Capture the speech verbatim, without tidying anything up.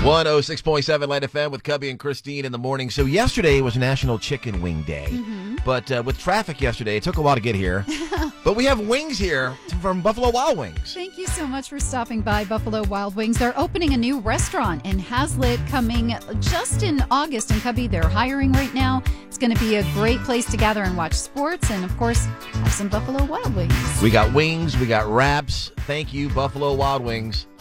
one oh six point seven Land F M with Cubby and Christine in the morning. So yesterday was National Chicken Wing Day. Mm-hmm. But uh, with traffic yesterday, it took a while to get here. But we have wings here from Buffalo Wild Wings. Thank you so much for stopping by Buffalo Wild Wings. They're opening a new restaurant in Hazlitt coming just in August. And Cubby, they're hiring right now. It's going to be a great place to gather and watch sports and, of course, have some Buffalo Wild Wings. We got wings. We got wraps. Thank you, Buffalo Wild Wings.